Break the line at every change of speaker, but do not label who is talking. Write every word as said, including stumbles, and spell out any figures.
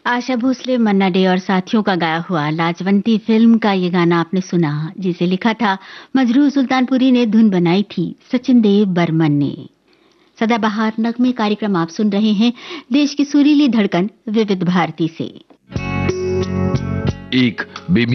आशा भोसले, मन्ना day और साथियों का गाया हुआ लाजवंती फिल्म का ये गाना आपने सुना, जिसे लिखा था मजरूह सुल्तानपुरी ने, धुन बनाई थी सचिन देव बर्मन ने। सदाबहार नगमे कार्यक्रम आप सुन रहे हैं देश की सुरीली धड़कन विविध भारती से।
एक बेमिसाल